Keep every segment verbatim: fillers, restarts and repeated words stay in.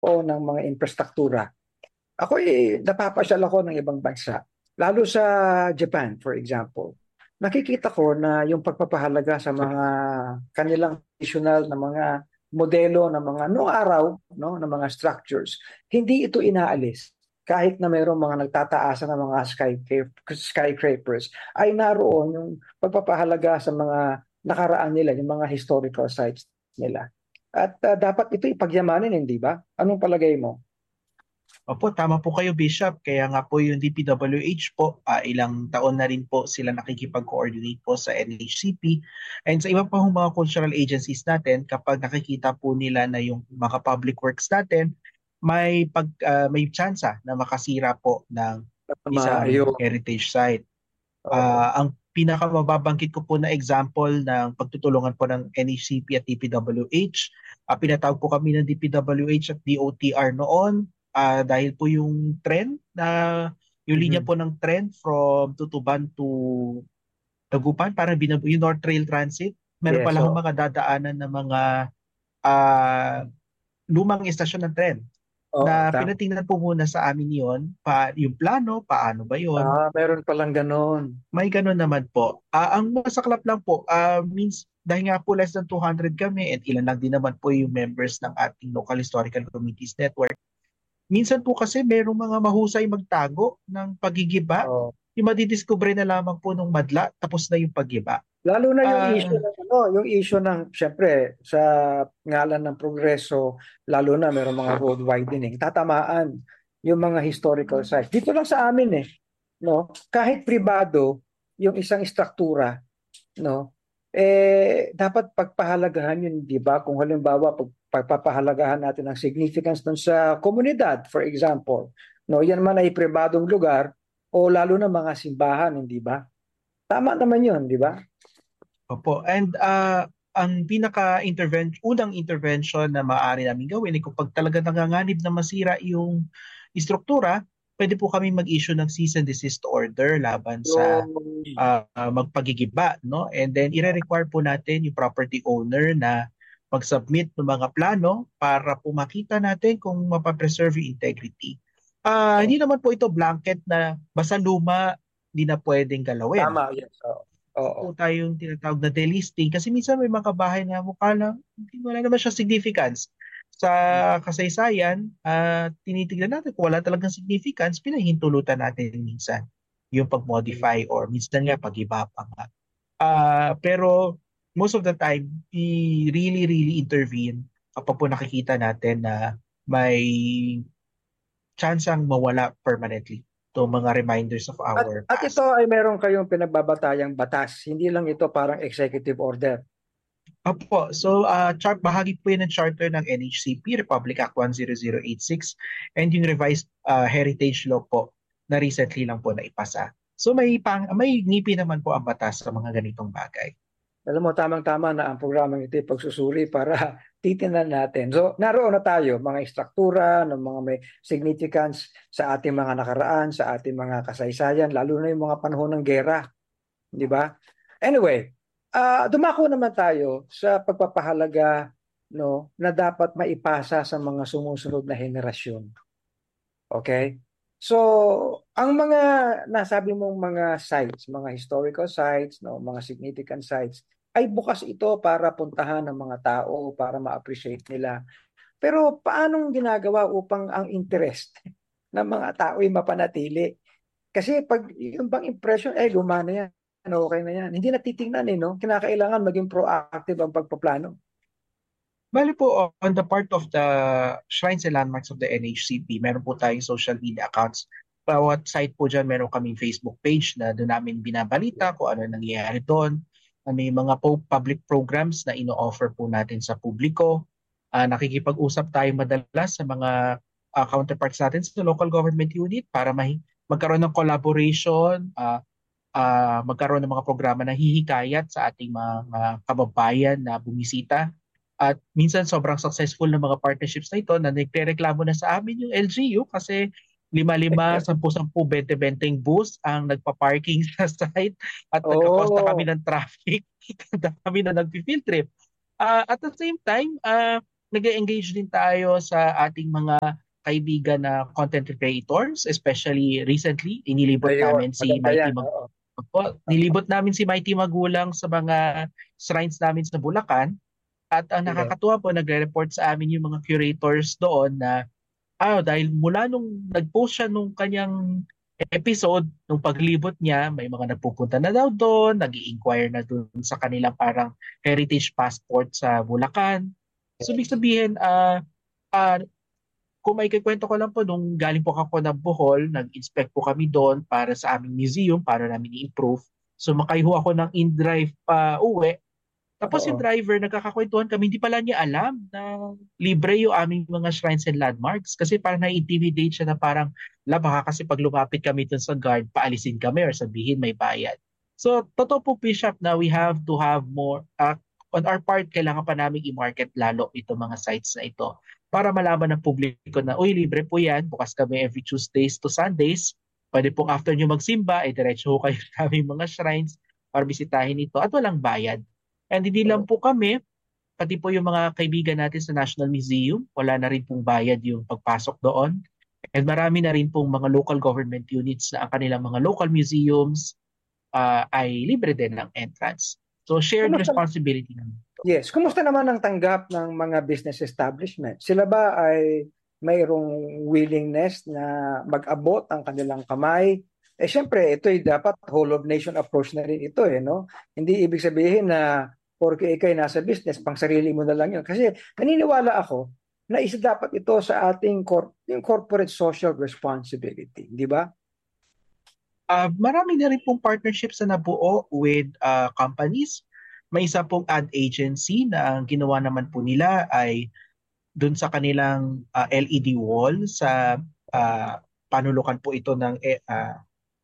o ng mga infrastruktura. Ako eh, napapasyal ako ng ibang bansa, lalo sa Japan, for example. Nakikita ko na yung pagpapahalaga sa mga kanilang traditional na mga modelo ng mga noong araw, no, ng mga structures, hindi ito inaalis. Kahit na mayroong mga nagtataasan ng mga skycra- skyscrapers, ay naroon yung pagpapahalaga sa mga nakaraan nila, yung mga historical sites nila. At uh, dapat ito ipagyamanin, hindi ba? Anong palagay mo? Opo, tama po kayo, Bishop. Kaya nga po yung D P W H po, ah, ilang taon na rin po sila nakikipag-coordinate po sa N H C P and sa iba pa hong mga cultural agencies natin kapag nakikita po nila na yung mga public works natin may pag ah, may tsansa na makasira po ng Tama, isang ayun. heritage site. Oo. Ah, ang pinakamababangkit ko po na example ng pagtutulungan po ng N H C P at D P W H, ah, pinatawag po kami ng D P W H at D O T R noon ah, dahil po yung tren na yung linya Mhm. po ng tren from Tutuban to Dagupan, parang binabu yung North Rail Transit. Meron Yes, pala akong so, mga dadaanan ng mga ah, lumang istasyon ng tren oo, na tama. pinatingnan po muna sa amin yon pa yung plano, paano ba yon. Ah, meron palang ganon. May ganun naman po. Ah, ang masaklap lang po, ah, means dahil nga po less than two hundred kami at ilan lang din naman po yung members ng ating Local Historical Communities Network. Minsan po kasi merong mga mahusay magtago ng pagigiba. Oo. Yung madidiscover na lamang po nung madla, tapos na yung pagiba. Lalo na yung issue Ah, ng ano, yung issue ng syempre sa ngalan ng progreso, lalo na merong mga road widening, tatamaan yung mga historical sites. Dito lang sa amin eh, no? Kahit pribado yung isang struktura, no? Eh dapat pagpahalagahan yun, di ba? Kung halimbawa pag pagpapahalagahan natin ang significance dun sa komunidad, for example, no? Yan man ay pribadong lugar o lalo na mga simbahan, hindi ba? Tama naman yun, di ba? Opo. And ah, ang pinaka-intervention, unang intervention na maaari namin gawin ay kapag talaga nanganganib na masira yung istruktura, pwede po kami mag-issue ng cease and desist order laban sa Yung ah, magpagigiba, no? And then ire-require po natin yung property owner na mag-submit ng mga plano para po makita natin kung mapapreserve yung integrity. Ah, oh, hindi naman po ito blanket na basta luma, hindi na pwedeng galawin. tama, yes. Oo. Oo. Po tayong tinatawag na delisting kasi minsan may mga bahay na mukha lang hindi wala naman siya significance sa kasaysayan at tinitignan natin kung wala talagang significance pinahintulutan natin minsan yung pag-modify or minsan nga pag-iba pa nga. Ah, pero most of the time we really really intervene kapag po nakikita natin na may chance ang mawala permanently to mga reminders of At, our at past. ito ay meron kayong pinagbabatayang batas. Hindi lang ito parang executive order. Opo. So, uh, chart, bahagi po yan ng charter ng N H C P, Republic Act one zero zero eight six, and yung revised uh, heritage law po na recently lang po na ipasa. So, may, pang, may ngipin naman po ang batas sa mga ganitong bagay. Alam mo, tamang-tama na ang programang ito ay pagsusuri para titinan natin. So, naroon na tayo, mga istruktura, ng mga may significance sa ating mga nakaraan, sa ating mga kasaysayan, lalo na yung mga panahon ng gera, di ba? Anyway, ah dumako naman tayo sa pagpapahalaga, no, na dapat maipasa sa mga sumusunod na henerasyon. Okay? So, ang mga nasabi mong mga sites, mga historical sites, no, mga significant sites, ay bukas ito para puntahan ng mga tao, para ma-appreciate nila. Pero paanong ginagawa upang ang interest ng mga tao ay mapanatili? Kasi pag yung bang impression, eh, luma na yan, okay na yan. Hindi natitingnan eh, no? Kinakailangan maging proactive ang pagpaplano. Bali po, on the part of the Shrines and Landmarks of the N H C P, meron po tayong social media accounts. Bawat site po dyan, meron kaming Facebook page na doon namin binabalita kung ano nangyayari doon. Ano yung mga po public programs na ino-offer po natin sa publiko. Ah, nakikipag-usap tayo madalas sa mga ah, counterparts natin sa local government unit para mahi- magkaroon ng collaboration, ah, ah, magkaroon ng mga programa na hihikayat sa ating mga, mga kababayan na bumisita. At minsan sobrang successful ng mga partnerships na ito na nagrereklamo na sa amin yung L G U kasi lima-lima, sampu-sampu, bente-benteng bus ang nagpa-parking sa site at nagkakosta kami Oo. ng traffic. Ang dami na nag-field trip. Ah, at the same time, ah, nag-engage din tayo sa ating mga kaibigan na content creators, especially recently, inilibot Ayun, namin si maganda Mighty yan. Mag Oo. Opo, nilibot namin si Mighty Magulang sa mga shrines namin sa Bulacan. At ang Yeah. nakakatuwa po, nagre-report sa amin yung mga curators doon na ah, dahil mula nung nag-post siya nung kanyang episode, nung paglibot niya, may mga nagpupunta na daw doon, nag inquire na doon sa kanilang parang heritage passport sa Bulacan. So, ibig Yes. sabihin, ah, ah, kung may kikwento ko lang po, nung galing po ako ng Bohol, nag-inspect po kami doon para sa aming museum, para namin i-improve. So, makaiho ako ng in-drive pa uwi. Tapos yung Oo. driver, nagkakakwentuhan kami, hindi pala niya alam na libre yung aming mga shrines and landmarks. Kasi parang na-intimidate siya na parang, la baka kasi pag lumapit kami dun sa guard, paalisin kami or sabihin may bayad. So, totoo po, Bishop, na we have to have more, uh, on our part, kailangan pa namin i-market lalo itong mga sites na ito para malaman ng publiko na, uy, libre po yan, bukas kami every Tuesdays to Sundays. Pwede pong after nyo magsimba, eh, diretso ho kayo sa aming mga shrines para bisitahin ito at walang bayad. And hindi lang Oo. po kami, pati po yung mga kaibigan natin sa National Museum, wala na rin pong bayad yung pagpasok doon. And marami na rin pong mga local government units na ang kanilang mga local museums ah, ay libre din ng entrance. So shared Kumusta responsibility naman ito. Yes, kumusta naman ang tanggap ng mga business establishment? Sila ba ay mayroong willingness na mag-abot ang kanilang kamay? Eh syempre, ito ay dapat whole of nation approach na rin ito eh, no? Hindi ibig sabihin na porke ikay nasa business, pang sarili mo na lang yun. Kasi naniniwala ako na isa dapat ito sa ating cor- yung corporate social responsibility, di ba? Ah, marami na rin pong partnerships na nabuo with ah, companies. May isa pong ad agency na ang ginawa naman po nila ay dun sa kanilang ah, L E D wall sa ah, panulukan po ito ng eh, ah,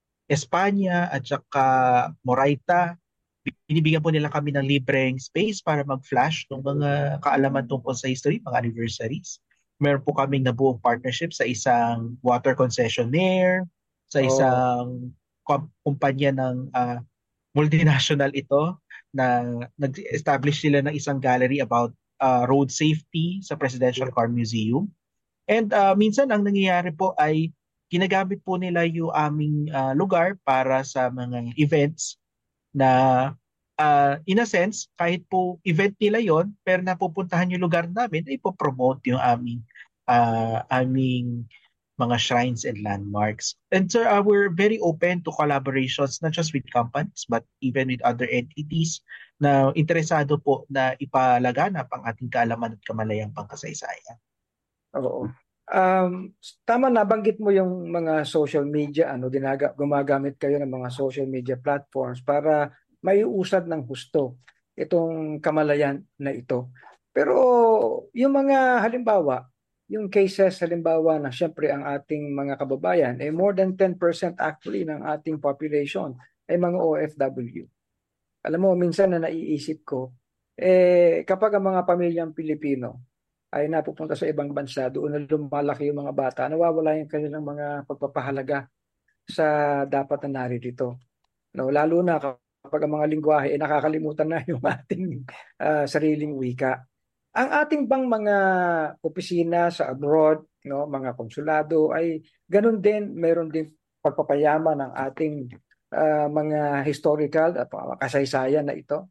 Espanya at saka Moraita. Binibigyan po nila kami ng libreng space para mag-flash ng mga kaalaman tungkol sa history, mga anniversaries. Meron po kaming nabuong partnership sa isang water concessionaire, sa Oh, isang kom- kumpanya ng ah, multinational ito na nag-establish sila ng isang gallery about ah, road safety sa Presidential yeah. Car Museum. And ah, minsan ang nangyayari po ay ginagamit po nila yung aming ah, lugar para sa mga events na ah, in a sense, kahit po event nila yon, pero napupuntahan yung lugar namin, ay po-promote yung aming ah, aming mga shrines and landmarks. And sir, uh, we're very open to collaborations, not just with companies, but even with other entities na interesado po na ipalaganap ang ating kaalaman at kamalayang pangkasaysayan. Oo. Um, tama, nabanggit mo yung mga social media, ano, ginaga, gumagamit kayo ng mga social media platforms para maiusad ng husto itong kamalayan na ito. Pero yung mga halimbawa, yung cases halimbawa na syempre ang ating mga kababayan, eh more than ten percent actually ng ating population ay mga O F W. Alam mo, minsan na naiisip ko, eh kapag ang mga pamilyang Pilipino ay napupunta sa ibang bansa, doon na lumalaki yung mga bata, nawawala yung kanilang mga pagpapahalaga sa dapat na naririto. No, lalo na kapag ang mga lingwahe ay nakakalimutan na yung ating ah, sariling wika. Ang ating bang mga opisina sa abroad, no, mga konsulado ay ganun din, meron din pagpapayaman ng ating ah, mga historical at mga kasaysayan na ito.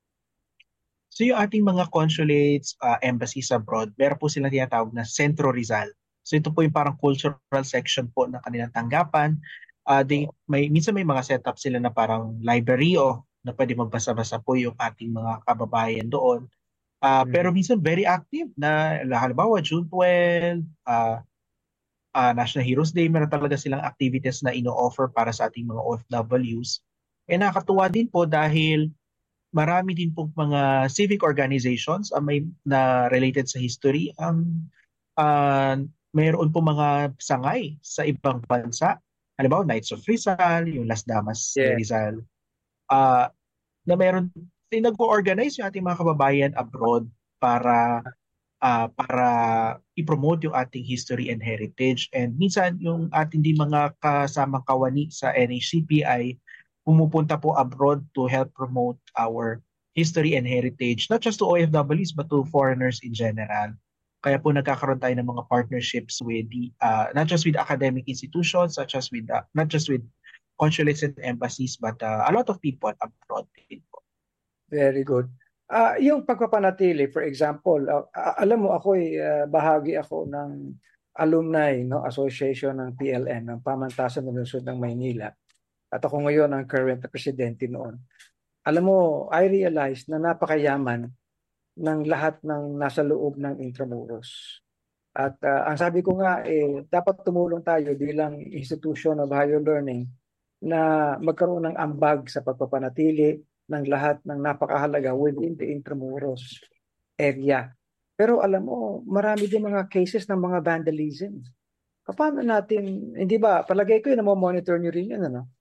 So yung ating mga consulates, uh, embassies abroad, meron po silang tinatawag na Centro Rizal. So ito po yung parang cultural section po ng kanilang tanggapan. Uh, they, may, minsan may mga setup sila na parang library o na pwede magbasa-basa po yung ating mga kababayan doon. Uh, Mm. pero minsan very active na halimbawa June twelfth, uh, uh, National Heroes Day, meron talaga silang activities na ino-offer para sa ating mga O F Ws. Eh nakakatuwa din po dahil marami din pong mga civic organizations ang may na related sa history ang uh, mayroon po mga sangay sa ibang bansa. Halimbawa, Knights of Rizal, yung Las Damas ni Yeah. Rizal, uh, na meron din nag-organize yung ating mga kababayan abroad para ah, para i-promote yung ating history and heritage. And minsan yung ating di mga kasamang kawani sa N H C P ay pumupunta po abroad to help promote our history and heritage, not just to O F Ws but to foreigners in general. Kaya po nagkakaroon tayo ng mga partnerships with the, uh, not just with academic institutions, such as with, uh, not just with consulates and embassies, but uh, a lot of people abroad din po. Very good. Ah, yung pagpapanatili, for example, ah, ah, alam mo ako uh, bahagi ako ng alumni no association ng P L N, ng Pamantasan ng Lungsod ng Maynila. At ako ngayon ang current presidente noon. Alam mo, I realized na napakayaman ng lahat ng nasa loob ng Intramuros. At uh, ang sabi ko nga, eh, dapat tumulong tayo bilang institution of higher learning na magkaroon ng ambag sa pagpapanatili ng lahat ng napakahalaga within the Intramuros area. Pero alam mo, marami din mga cases ng mga vandalism. Paano natin, hindi ba, palagay ko yun na monitor nyo rin yun, ano?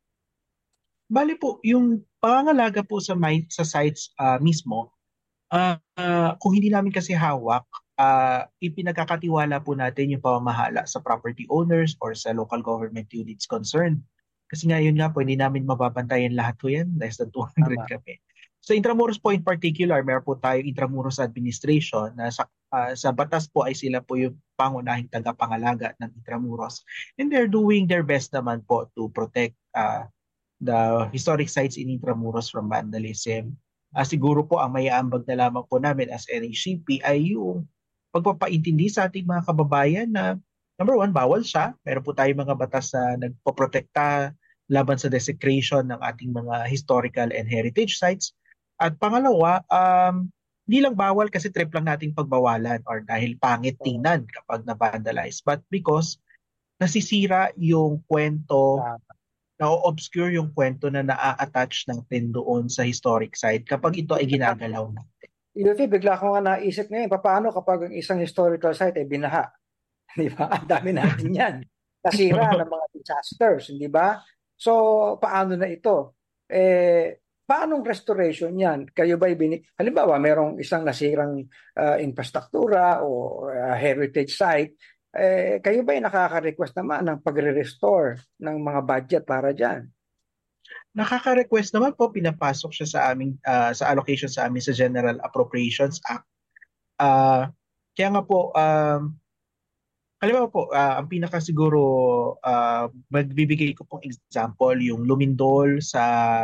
Bali po, yung pangangalaga po sa, my, sa sites uh, mismo, uh, uh, kung hindi namin kasi hawak, uh, ipinagkakatiwala po natin yung pamamahala sa property owners or sa local government units concerned. Kasi nga yun nga po, hindi namin mababantayan lahat po yan, less than two hundred Tama. kami. Sa Intramuros po in particular, meron po tayo Intramuros Administration na sa, uh, sa batas po ay sila po yung pangunahing tagapangalaga ng Intramuros. And they're doing their best naman po to protect uh, the historic sites in Intramuros from vandalism. Uh, siguro po ang may aambag na lamang po namin as N H C P ay yung pagpapaintindi sa ating mga kababayan na number one, bawal siya. Meron po tayong mga batas na nagpoprotekta laban sa desecration ng ating mga historical and heritage sites. At pangalawa, um, hindi lang bawal kasi trip lang nating pagbawalan or dahil pangit tingnan kapag na-vandalize, but because nasisira yung kwento, na-obscure yung kwento na na-attach natin doon sa historic site kapag ito ay ginagalaw natin. Yuti, bigla ko nga naisip ngayon, paano kapag ang isang historical site ay binaha? Di ba? Ang dami natin yan. Nasira ng mga disasters, di ba? So, paano na ito? Eh, paanong restoration yan? Kayo ba'y bini... Halimbawa, mayroong isang nasirang uh, infrastruktura o uh, heritage site, eh, kayo ba'y nakaka-request naman ng pagre-restore ng mga budget para dyan? Nakaka-request naman po, pinapasok siya sa aming uh, sa allocation sa amin sa General Appropriations Act. Uh, kaya nga po, um, halimbawa po, uh, ang pinaka siguro uh, magbibigay ko pong example, yung Lumindol sa,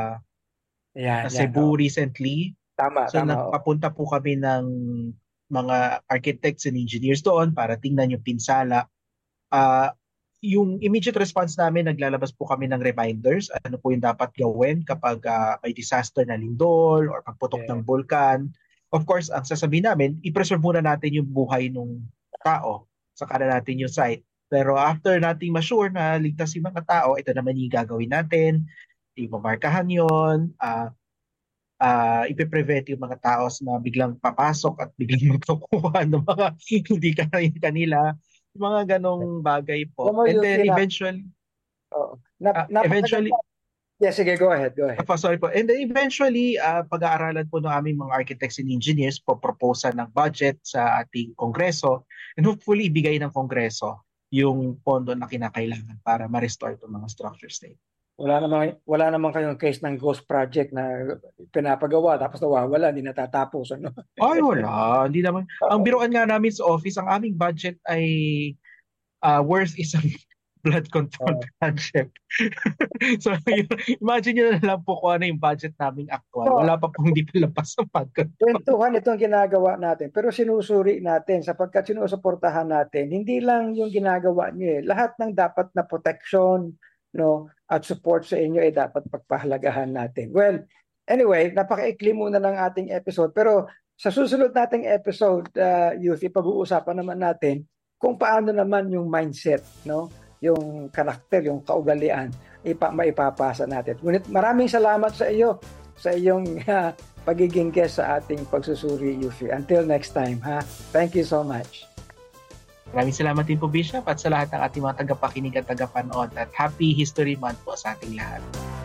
yan, sa Cebu yan, oh. recently. Tama, so tama. nagpapunta po kami ng mga architects and engineers doon para tingnan yung pinsala. Uh, yung immediate response namin, naglalabas po kami ng reminders, ano po yung dapat gawin kapag uh, may disaster na lindol or pagputok yeah. ng bulkan. Of course, ang sasabihin namin, i-preserve muna natin yung buhay ng tao, saka na natin yung site. Pero after nating ma-sure na ligtas yung mga tao, ito naman yung gagawin natin, ipamarkahan yun, uh, Uh, ipiprevent yung mga tao na biglang papasok at biglang magkukuha ng mga hindi kanila, mga ganong bagay po. Well, and then na, eventually, oh, na, uh, eventually, yeah, sige, go ahead, go ahead. Uh, sorry po. And then eventually, uh, pag-aaralan po ng aming mga architects and engineers po proposa ng budget sa ating kongreso and hopefully ibigay ng kongreso yung pondo na kinakailangan para ma-restore itong mga structures na ito. Wala namang wala namang kayong case ng ghost project na pinapagawa tapos nawawala, hindi natatapos, ano? Ay, wala. Hindi naman. Ang biruan nga namin sa office, ang aming budget ay uh, worth isang blood control uh, project. So, imagine nyo na lang po kung ano yung budget naming actual. Wala pa pong hindi palapas ang blood control. Kwentuhan itong ginagawa natin, pero sinusuri natin sapagkat sinusuportahan natin. Hindi lang yung ginagawa niyo eh. Lahat ng dapat na protection, no, at support sa inyo ay dapat pagpahalagahan natin. Well, anyway, napaka-ikli muna ng ating episode, pero sa susunod nating episode, uh, youth, ipag-uusapan naman natin kung paano naman yung mindset, no, yung karakter, yung kaugalian, ipa maipapasa natin. Ngunit maraming salamat sa iyo sa iyong uh, pagiging guest sa ating pagsusuri, youth. Until next time, ha. Thank you so much. Maraming salamat din po, Bishop, at sa lahat ng ating mga tagapakinig at tagapanood. At Happy History Month po sa ating lahat.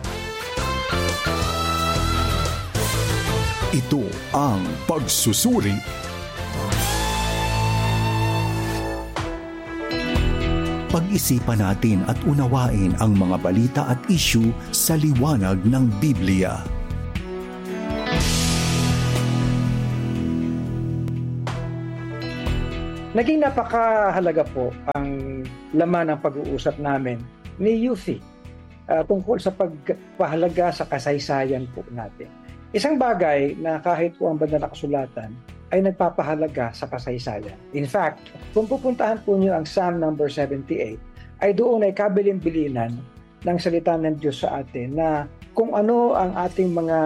Ito ang Pagsusuri. Pag-isipan natin at unawain ang mga balita at issue sa liwanag ng Biblia. Naging napakahalaga po ang laman ng pag-uusap namin ni Yufi uh, tungkol sa pagpahalaga sa kasaysayan po natin. Isang bagay na kahit po ang banal na kasulatan ay nagpapahalaga sa kasaysayan. In fact, kung pupuntahan po niyo ang Psalm number seventy-eight, ay doon ay kabilin-bilinan ng salita ng Diyos sa atin na kung ano ang ating mga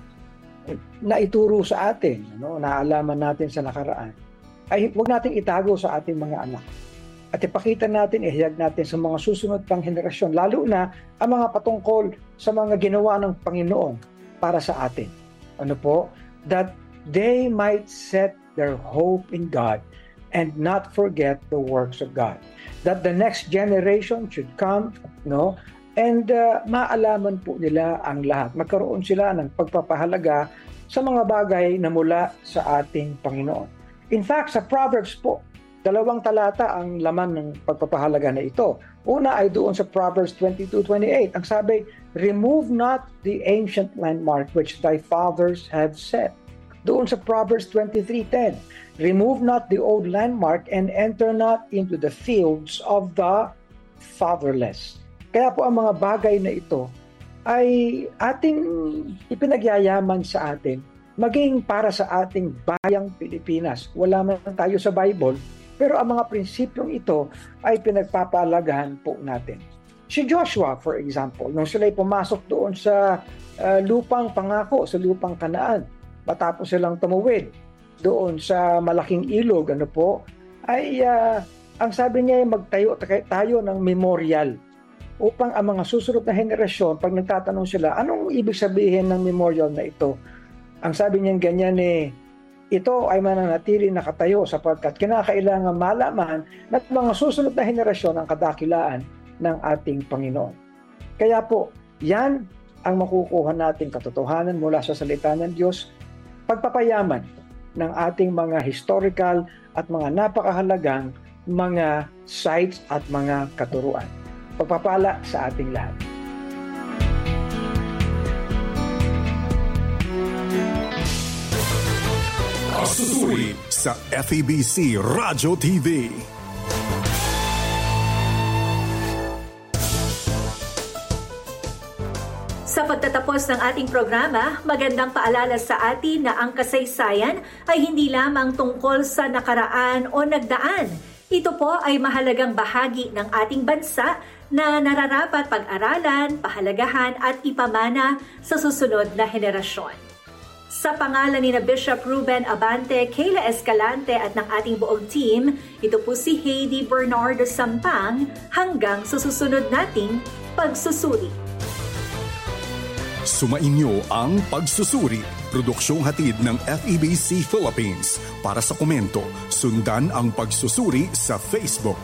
naituro sa atin, ano, naalaman natin sa nakaraan, ay huwag nating itago sa ating mga anak. At ipakita natin, ihayag natin sa mga susunod pang henerasyon, lalo na ang mga patungkol sa mga ginawa ng Panginoon para sa atin. Ano po? That they might set their hope in God and not forget the works of God. That the next generation should come, no? And uh, maalaman po nila ang lahat. Magkaroon sila ng pagpapahalaga sa mga bagay na mula sa ating Panginoon. In fact, sa Proverbs po, dalawang talata ang laman ng pagpapahalaga na ito. Una ay doon sa Proverbs twenty-two twenty-eight. Ang sabi, remove not the ancient landmark which thy fathers have set. Doon sa Proverbs twenty-three ten, remove not the old landmark and enter not into the fields of the fatherless. Kaya po ang mga bagay na ito ay ating ipinagyayaman sa atin, maging para sa ating bayang Pilipinas. Wala man tayo sa Bible, pero ang mga prinsipyong ito ay pinagpapalagahan po natin. Si Joshua, for example, nung sila'y pumasok doon sa uh, lupang pangako, sa lupang Kanaan, matapos silang tumuwid doon sa malaking ilog, ano po, ay uh, ang sabi niya ay magtayo tayo ng memorial upang ang mga susunod na henerasyon, pag nagtatanong sila, anong ibig sabihin ng memorial na ito? Ang sabi niya ganyan eh, ito ay mananatili nakatayo sapagkat kinakailangan malaman na mga susunod na henerasyon ang kadakilaan ng ating Panginoon. Kaya po, yan ang makukuha nating katotohanan mula sa salita ng Diyos, pagpapayaman ng ating mga historical at mga napakahalagang mga sites at mga katuruan. Pagpapala sa ating lahat. Pagsusuri sa F E B C Radyo T V. Sa pagtatapos ng ating programa, magandang paalala sa atin na ang kasaysayan ay hindi lamang tungkol sa nakaraan o nagdaan. Ito po ay mahalagang bahagi ng ating bansa na nararapat pag-aralan, pahalagahan at ipamana sa susunod na henerasyon. Sa pangalan ni na Bishop Ruben Abante, Kayla Escalante at ng ating buong team, ito po si Heidi Bernardo Sampang hanggang sa susunod nating pagsusuri. Sumainyo ang Pagsusuri, produksyong hatid ng F E B C Philippines. Para sa komento, sundan ang Pagsusuri sa Facebook.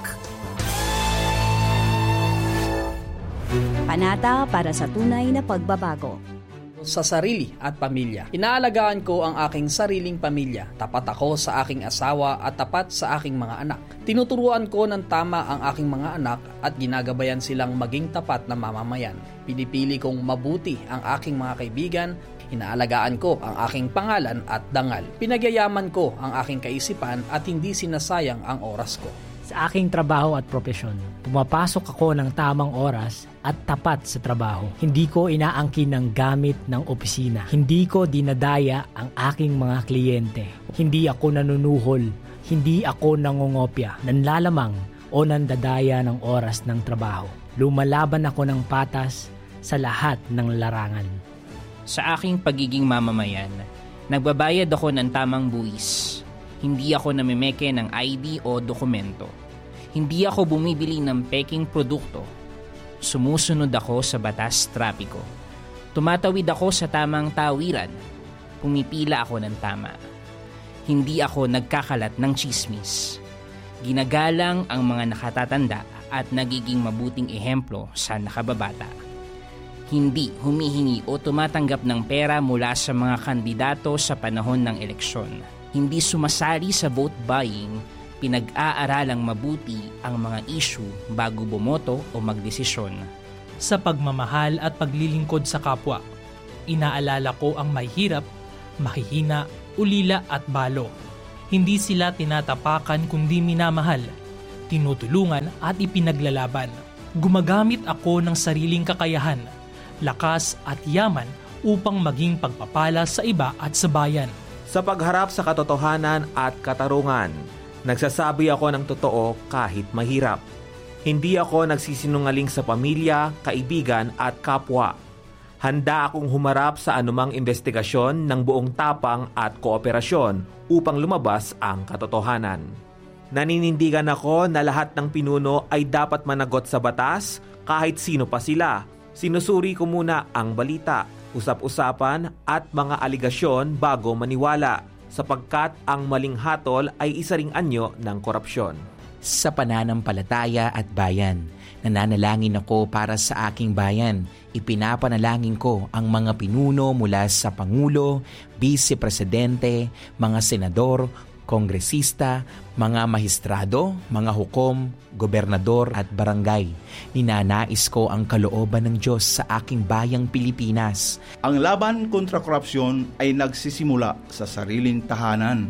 Panata para sa tunay na pagbabago. Sa sarili at pamilya. Inaalagaan ko ang aking sariling pamilya. Tapat ako sa aking asawa at tapat sa aking mga anak. Tinuturuan ko ng tama ang aking mga anak at ginagabayan silang maging tapat na mamamayan. Pinipili kong mabuti ang aking mga kaibigan. Inaalagaan ko ang aking pangalan at dangal. Pinagyayaman ko ang aking kaisipan at hindi sinasayang ang oras ko. Sa aking trabaho at propesyon, pumapasok ako ng tamang oras at tapat sa trabaho. Hindi ko inaangkin ng gamit ng opisina. Hindi ko dinadaya ang aking mga kliyente. Hindi ako nanunuhol. Hindi ako nangongopya, nanlalamang o nandadaya ng oras ng trabaho. Lumalaban ako ng patas sa lahat ng larangan. Sa aking pagiging mamamayan, nagbabayad ako ng tamang buwis. Hindi ako namimeke ng I D o dokumento. Hindi ako bumibili ng peking produkto. Sumusunod ako sa batas trapiko. Tumatawid ako sa tamang tawiran. Pumipila ako ng tama. Hindi ako nagkakalat ng chismis. Ginagalang ang mga nakatatanda at nagiging mabuting ehemplo sa nakababata. Hindi humihingi o tumatanggap ng pera mula sa mga kandidato sa panahon ng eleksyon. Hindi sumasali sa vote buying, pinag-aaralang mabuti ang mga issue bago bumoto o magdesisyon. Sa pagmamahal at paglilingkod sa kapwa, inaalala ko ang mahirap, mahihina, ulila at balo. Hindi sila tinatapakan kundi minamahal, tinutulungan at ipinaglalaban. Gumagamit ako ng sariling kakayahan, lakas at yaman upang maging pagpapala sa iba at sa bayan. Sa pagharap sa katotohanan at katarungan, nagsasabi ako ng totoo kahit mahirap. Hindi ako nagsisinungaling sa pamilya, kaibigan at kapwa. Handa akong humarap sa anumang investigasyon ng buong tapang at kooperasyon upang lumabas ang katotohanan. Naninindigan ako na lahat ng pinuno ay dapat managot sa batas kahit sino pa sila. Sinusuri ko muna ang balita, usap-usapan at mga aligasyon bago maniwala, sapagkat ang maling hatol ay isa ring anyo ng korupsyon. Sa pananampalataya at bayan, nananalangin ako para sa aking bayan. Ipinapanalangin ko ang mga pinuno mula sa Pangulo, Vice Presidente, mga senador, kongresista, mga mahistrado, mga hukom, gobernador at barangay. Ninanais ko ang kalooban ng Diyos sa aking bayang Pilipinas. Ang laban kontra korupsyon ay nagsisimula sa sariling tahanan,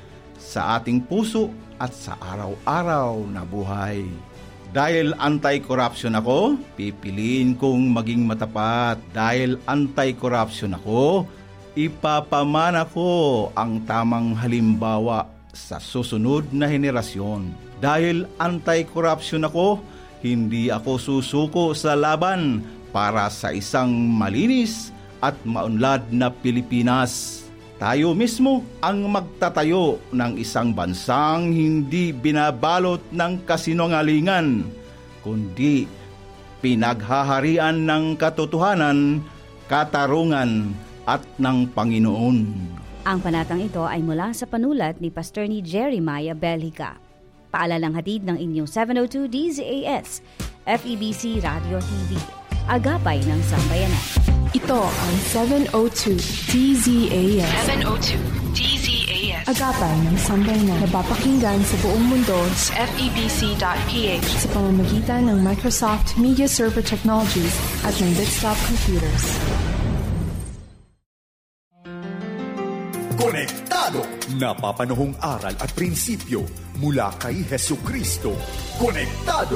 sa ating puso at sa araw-araw na buhay. Dahil anti-corruption ako, pipiliin kong maging matapat. Dahil anti-corruption ako, ipapamana ko ang tamang halimbawa sa susunod na henerasyon. Dahil anti-corruption ako, hindi ako susuko sa laban para sa isang malinis at maunlad na Pilipinas. Tayo mismo ang magtatayo ng isang bansang hindi binabalot ng kasinungalingan, kundi pinaghaharian ng katotohanan, katarungan at ng Panginoon. Ang panatang ito ay mula sa panulat ni Pastor ni Jeremiah Belhica. Paalalang hatid ng inyong seven oh two D Z A S, F E B C Radio T V. Agapay ng Sambayanan. Ito ang seven oh two D Z A S. seven oh two D Z A S. Agapay ng Sambayanan. Napapakinggan sa buong mundo sa F E B C dot P H sa pamamagitan ng Microsoft Media Server Technologies at ng Bitstop Computers. Konektado! Napapanahong aral at prinsipyo mula kay Hesukristo. Konektado!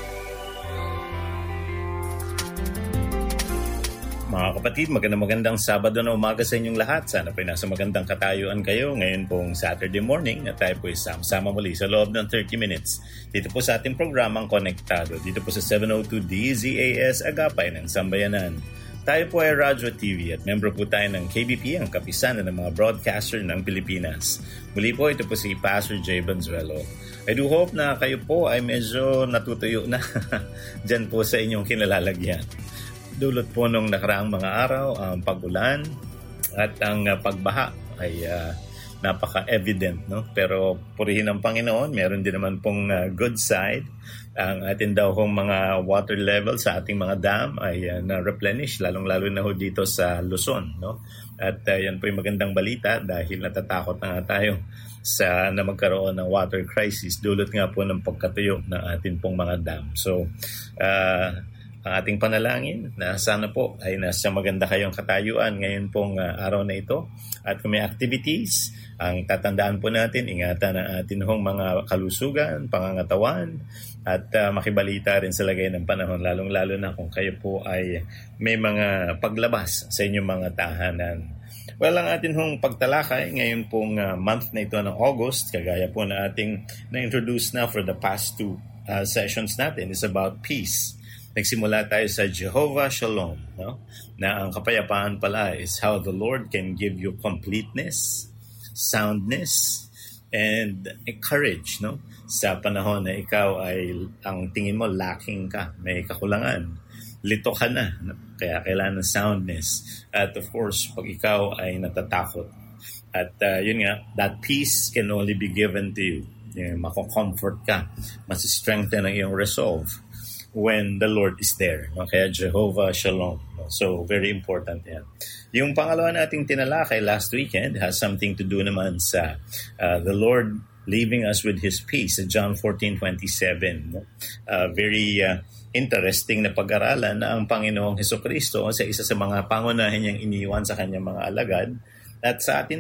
Mga kapatid, magandang magandang Sabado na umaga sa inyong lahat. Sana po'y nasa magandang katayuan kayo ngayon pong Saturday morning at tayo po'y sama muli sa loob ng thirty minutes. Dito po sa ating programang Konektado. Dito po sa seven oh two D Z A S Agapay ng Sambayanan. Tayo po ay Radyo T V at membro po tayo ng K B P, ang kapisanan ng mga broadcaster ng Pilipinas. Muli po, ito po si Pastor Jay Banzuelo. I do hope na kayo po ay medyo natutuyo na dyan po sa inyong kinalalagyan. Dulot po nung nakaraang mga araw, ang pag-ulan at ang uh, pagbaha ay uh, napaka-evident, no? Pero purihin ang Panginoon, meron din naman pong uh, good side. Ang atin daw hong mga water level sa ating mga dam ay uh, na-replenish, lalong-lalo na ho dito sa Luzon, no? At uh, yan po yung magandang balita dahil natatakot na nga tayo sa na magkaroon ng water crisis dulot nga po ng pagkatuyo ng ating pong mga dam. So, uh, ang ating panalangin na sana po ay nasa maganda kayong katayuan ngayon pong uh, araw na ito. At kung may activities, ang tatandaan po natin, ingatan ang atin hong mga kalusugan, pangangatawan, at uh, makibalita rin sa lagay ng panahon, lalong-lalo na kung kayo po ay may mga paglabas sa inyong mga tahanan. Well, ang atin hong pagtalakay ngayon pong uh, month na ito ng August, kagaya po na ating na-introduce na for the past two uh, sessions natin, is about peace. Nagsimula tayo sa Jehovah Shalom, no? Na ang kapayapaan pala is how the Lord can give you completeness, soundness, and courage, no? Sa panahon na ikaw ay, ang tingin mo, lacking ka, may kakulangan, lito ka na, no? Kaya kailangan ng soundness. At of course, pag ikaw ay natatakot, at uh, yun nga, that peace can only be given to you. Yung mako-comfort ka, mas-strengthen ang iyong resolve when the Lord is there. No? Kaya Jehovah Shalom. No? So, very important yan. Yung pangalawa nating tinalakay last weekend has something to do naman sa uh, the Lord leaving us with His peace. John fourteen twenty-seven. No? Uh, very uh, interesting na pag-aralan na ang Panginoong Hesukristo sa isa sa mga pangunahin niyang iniwan sa kanyang mga alagad at sa atin din.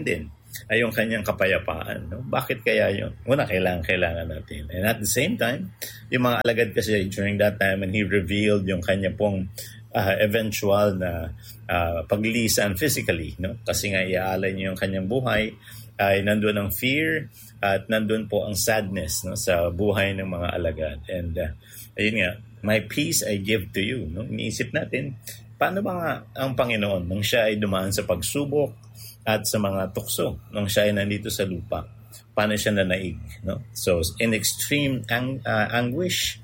ay yung kanyang kapayapaan. No? Bakit kaya yun? Una, kailangan, kailangan natin. And at the same time, yung mga alagad kasi during that time when he revealed yung kanya pong uh, eventual na uh, paglilisan physically, no? Kasi nga iaalay niya yung kanyang buhay, ay nandun ang fear at nandun po ang sadness, no? Sa buhay ng mga alagad. And uh, ayun nga, my peace I give to you. No? Iniisip natin, paano ba nga ang Panginoon nung siya ay dumaan sa pagsubok at sa mga tukso nung siya ay nandito sa lupa? Paano siya nanaig? No? So, in extreme ang, uh, anguish,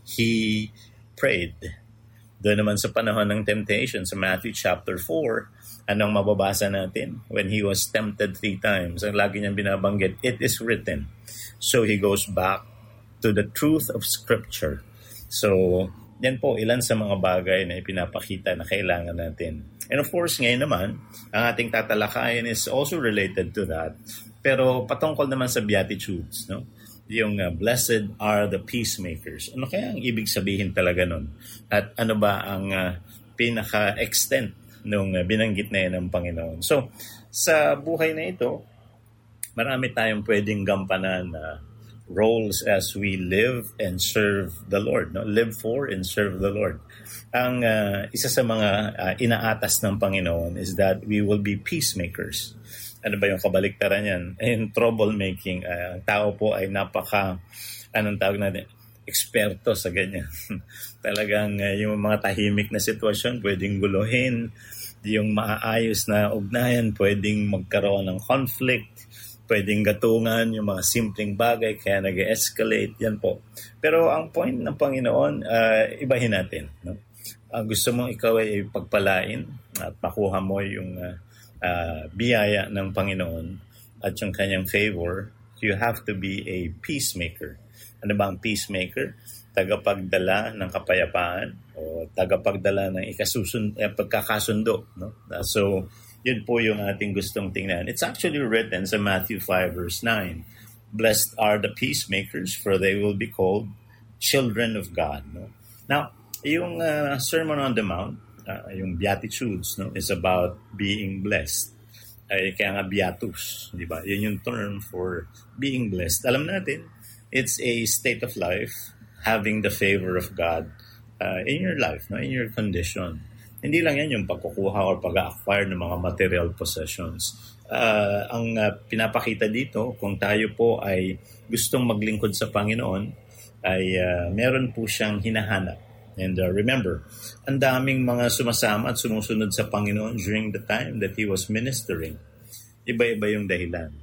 he prayed. Doon naman sa panahon ng temptation, sa Matthew chapter four, anong mababasa natin? When he was tempted three times, ang lagi niyang binabanggit, it is written. So, he goes back to the truth of Scripture. So, yan po, ilan sa mga bagay na ipinapakita na kailangan natin. And of course, ngayon naman, ang ating tatalakayan is also related to that. Pero patungkol naman sa Beatitudes, no? Yung uh, blessed are the peacemakers. Ano kaya ang ibig sabihin talaga nun? At ano ba ang uh, pinaka-extent nung uh, binanggit na yan ng Panginoon? So, sa buhay na ito, marami tayong pwedeng gampanan na uh, roles as we live and serve the Lord. No? Live for and serve the Lord. Ang uh, isa sa mga uh, inaatas ng Panginoon is that we will be peacemakers. Ano ba yung kabaliktaran yan? In troublemaking, uh, ang tao po ay napaka, anong tawag natin, eksperto sa ganyan. Talagang uh, yung mga tahimik na sitwasyon pwedeng guluhin, yung maayos na ugnayan pwedeng magkaroon ng conflict, pwedeng gatungan yung mga simpleng bagay kaya nag-escalate, yan po. Pero ang point ng Panginoon, uh, ibahin natin. No? Uh, gusto mong ikaw ay pagpalain at makuha mo yung uh, uh, biyaya ng Panginoon at yung kanyang favor, you have to be a peacemaker. Ano ba ang peacemaker? Tagapagdala ng kapayapaan o tagapagdala ng ikasusun, eh, pagkakasundo. No? Uh, so, yun po yung ating gustong tingnan. It's actually written sa Matthew five verse nine. Blessed are the peacemakers, for they will be called children of God. No? Now, yung uh, Sermon on the Mount, uh, yung Beatitudes, no, is about being blessed. Ay, kaya nga Beatus, di ba? Yun yung term for being blessed. Alam natin, it's a state of life, having the favor of God uh, in your life, no, in your condition. Hindi lang yan yung pagkukuha or pag-acquire ng mga material possessions. Uh, ang uh, pinapakita dito, kung tayo po ay gustong maglingkod sa Panginoon, ay uh, meron po siyang hinahanap. And uh, remember, ang daming mga sumasama at sumusunod sa Panginoon during the time that He was ministering. Iba-iba yung dahilan.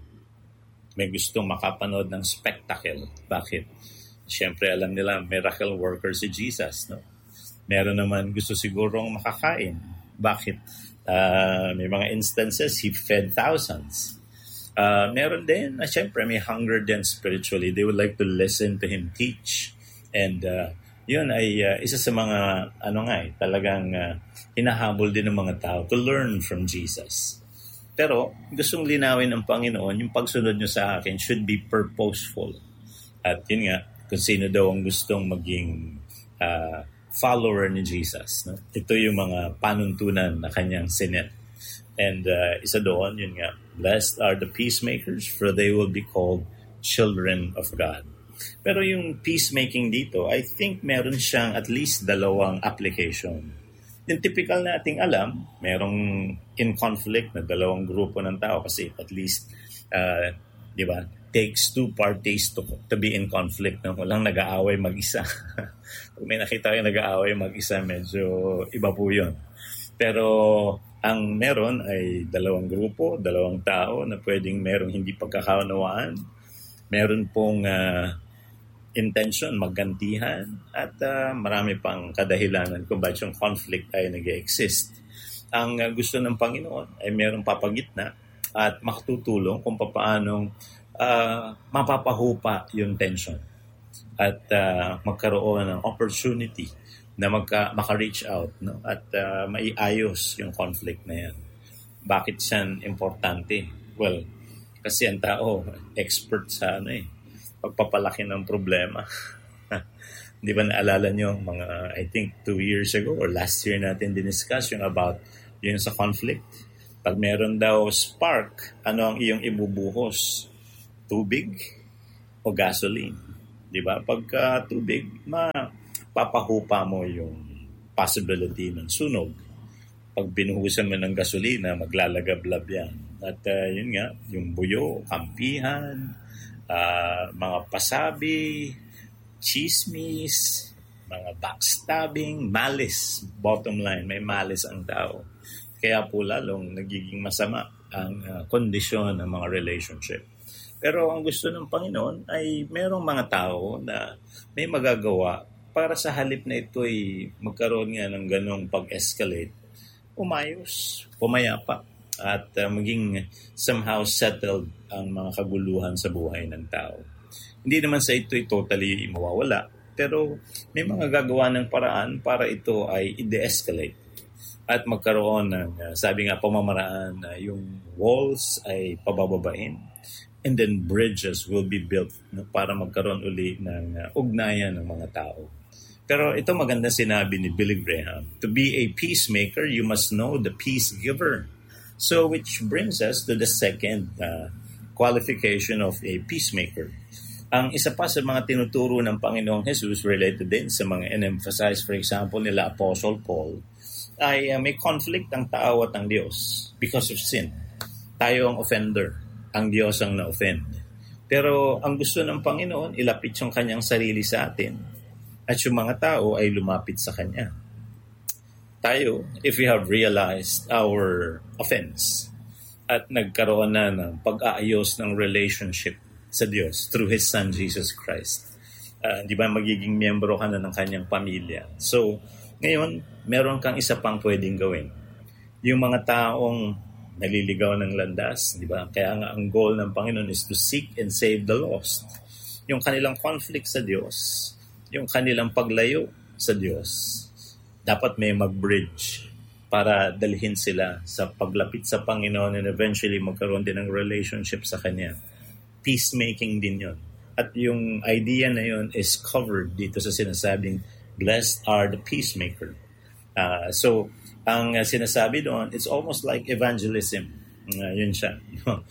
May gustong makapanood ng spectacle. Bakit? Siyempre, alam nila, miracle worker si Jesus, no? Meron naman gusto sigurong makakain. Bakit? Uh, may mga instances, he fed thousands. Uh, meron din, uh, syempre, may hunger din spiritually. They would like to listen to him teach. And uh, yun ay uh, isa sa mga, ano nga eh, talagang uh, hinahabol din ng mga tao to learn from Jesus. Pero gustong linawin ng Panginoon, yung pagsunod nyo sa akin should be purposeful. At yun nga, kung sino daw ang gustong maging uh, follower ni Jesus. No? Ito yung mga panuntunan na kanyang sinet. And uh, isa doon, yun nga, blessed are the peacemakers, for they will be called children of God. Pero yung peacemaking dito, I think meron siyang at least dalawang application. Yung typical na ating alam, merong in conflict na dalawang grupo ng tao kasi at least, uh, di ba, takes two parties to, to be in conflict. No? Walang nag-aaway mag-isa. Kung may nakita kayo nag-aaway mag-isa, medyo iba po yun. Pero ang meron ay dalawang grupo, dalawang tao na pwedeng merong hindi pagkakaunawaan. Meron pong uh, intention, maggantihan, at uh, marami pang kadahilanan kung bakit yung conflict ay nag-exist. Ang uh, gusto ng Panginoon ay merong papagitna at makatutulong kung paanong uh, mapapahupa yung tension at uh, magkaroon ng opportunity na magka, maka-reach out, no? At uh, maiayos yung conflict na yan. Bakit yan importante? Well, kasi ang tao, expert sa ano eh, pagpapalaki ng problema. Di ba naalala nyo, mga, I think, two years ago or last year natin diniscuss yung about yun sa conflict. Pag meron daw spark, ano ang iyong ibubuhos? Tubig o gasoline? Di ba? Pagka tubig, mapapahupa mo yung possibility ng sunog. Pag binuhusan mo ng gasolina, maglalagablab yan. At uh, yun nga, yung buyo, kampihan, uh, mga pasabi, chismis, mga backstabbing, malice. Bottom line, may malice ang tao. Kaya po lalong nagiging masama ang uh, kondisyon ng mga relationship. Pero ang gusto ng Panginoon ay merong mga tao na may magagawa para sa halip na ito ay magkaroon nga ng ganong pag-escalate, umayos, pumayapa, at uh, maging somehow settled ang mga kaguluhan sa buhay ng tao. Hindi naman sa ito ay totally mawawala, pero may mga gagawa ng paraan para ito ay i-de-escalate. At magkaroon ng, uh, sabi nga, pamamaraan na uh, yung walls ay pabababain and then bridges will be built no, para magkaroon uli ng uh, ugnayan ng mga tao. Pero ito maganda sinabi ni Billy Graham, to be a peacemaker, you must know the peace giver. So which brings us to the second uh, qualification of a peacemaker. Ang isa pa sa mga tinuturo ng Panginoong Jesus related din sa mga in-emphasize, for example, nila Apostle Paul, ay uh, may conflict ang tao at ang Diyos because of sin. Tayo ang offender, ang Diyos ang na-offend. Pero ang gusto ng Panginoon, ilapit yung kanyang sarili sa atin at yung mga tao ay lumapit sa Kanya. Tayo, if we have realized our offense at nagkaroon na ng pag-aayos ng relationship sa Diyos through His Son, Jesus Christ, uh, di ba magiging miyembro ka na ng Kanyang pamilya. So, ngayon, meron kang isa pang pwedeng gawin. Yung mga taong naliligaw ng landas, di ba? Kaya nga ang goal ng Panginoon is to seek and save the lost. Yung kanilang conflict sa Diyos, yung kanilang paglayo sa Diyos, dapat may mag-bridge para dalhin sila sa paglapit sa Panginoon and eventually magkaroon din ng relationship sa Kanya. Peacemaking din yun. At yung idea na yun is covered dito sa sinasabing blessed are the peacemaker. Uh, so, ang uh, sinasabi doon, it's almost like evangelism. Uh, yun siya.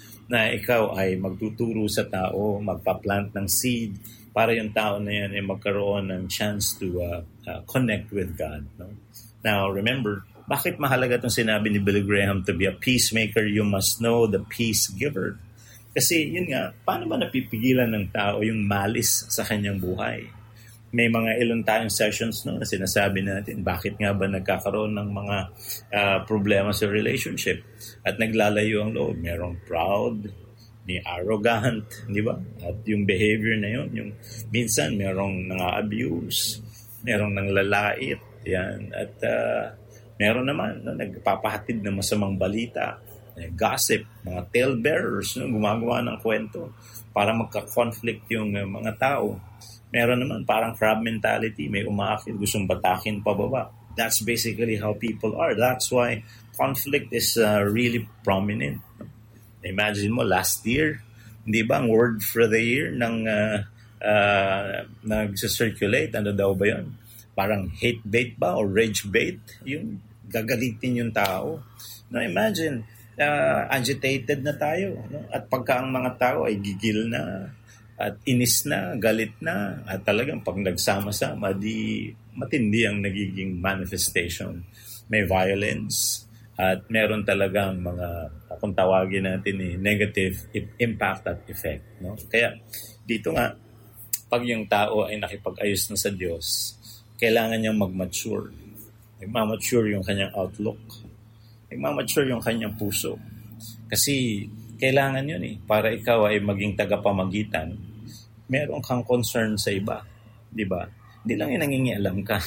Na ikaw ay magtuturo sa tao, magpa-plant ng seed para yung tao na yan ay magkaroon ng chance to uh, uh, connect with God. No? Now, remember, bakit mahalaga itong sinabi ni Billy Graham to be a peacemaker? You must know the peace giver. Kasi yun nga, paano ba napipigilan ng tao yung malis sa kanyang buhay? May mga ilan tayong sessions no, na sinasabi natin bakit nga ba nagkakaroon ng mga uh, problema sa relationship at naglalayo ang loob. Merong proud, may arrogant, di ba? At yung behavior na yun, yung minsan merong nang-abuse, merong nanglalait, yan. At uh, meron naman no, nagpapahatid ng masamang balita, gossip, mga talebearers, no, gumagawa ng kwento para magka-conflict yung uh, mga tao. Meron naman parang crab mentality, may umaakit, gustong batakin pababa. That's basically how people are. That's why conflict is uh, really prominent. Imagine mo, last year, hindi ba ang word for the year ng uh, uh, nag-circulate, ano daw ba yun? Parang hate bait ba o rage bait? Yung gagalitin yung tao. Now imagine, uh, agitated na tayo. No? At pagka ang mga tao ay gigil na, at inis na, galit na, at talagang pag nagsama-sama, di matindi ang nagiging manifestation. May violence, at meron talagang mga, kung tawagin natin, eh, negative impact at effect. No? Kaya dito nga, pag yung tao ay nakipag-ayos na sa Diyos, kailangan niyang mag-mature. Nagmamature yung kanyang outlook. Nagmamature yung kanyang puso. Kasi kailangan yun eh, para ikaw ay maging tagapamagitan. Meron kang concern sa iba, di ba? Hindi lang yung nangingialam ka.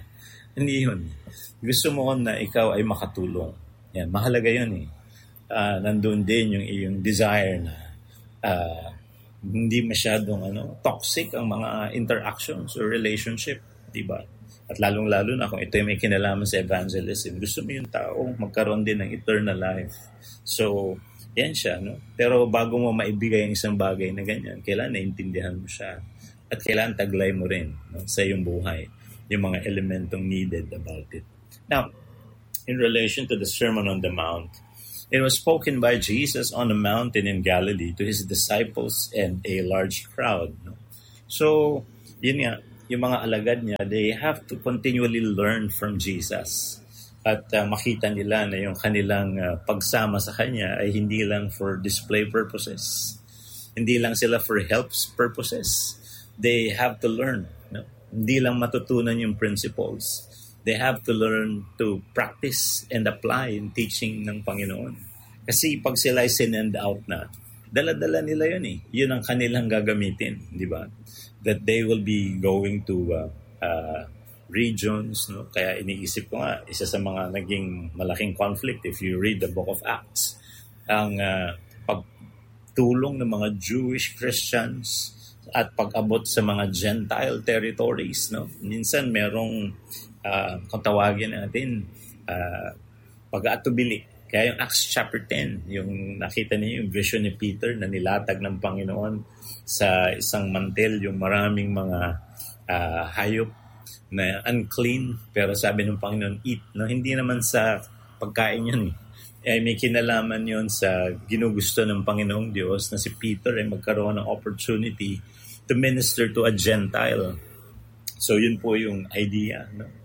Hindi yun. Gusto mo na ikaw ay makatulong. Yan, mahalaga yun eh. Uh, nandun din yung iyong desire na uh, hindi masyadong ano, toxic ang mga interactions or relationship, di ba? At lalong-lalo na kung ito yung may kinalaman sa evangelism, gusto mo yung tao magkaroon din ng eternal life. So, yan siya, no? Pero bago mo maibigay ang isang bagay na ganyan, kailangan naintindihan mo siya. At kailangan taglay mo rin no, sa iyong buhay yung mga elementong needed about it. Now, in relation to the Sermon on the Mount, It was spoken by Jesus on a mountain in Galilee to his disciples and a large crowd. No? So, yun nga, yung mga alagad niya, they have to continually learn from Jesus. At uh, makita nila na yung kanilang uh, pagsama sa Kanya ay hindi lang for display purposes. Hindi lang sila for helps purposes. They have to learn. No? Hindi lang matutunan yung principles. They have to learn to practice and apply yung teaching ng Panginoon. Kasi pag sila ay sinend out na, dala-dala nila yun eh. Yun ang kanilang gagamitin, di ba? That they will be going to uh, uh, regions. No? Kaya iniisip ko nga, isa sa mga naging malaking conflict, if you read the book of Acts, ang uh, pagtulong ng mga Jewish Christians at pag-abot sa mga Gentile territories. No? Minsan merong Uh, kung tawagin natin, uh, pag-aatubili. Kaya yung Acts chapter ten, yung nakita niyo yung vision ni Peter na nilatag ng Panginoon sa isang mantel, yung maraming mga uh, hayop na unclean, pero sabi ng Panginoon, eat. No? Hindi naman sa pagkain yun. Eh, may kinalaman yun sa ginugusto ng Panginoong Diyos na si Peter ay magkaroon ng opportunity to minister to a Gentile. So yun po yung idea, no?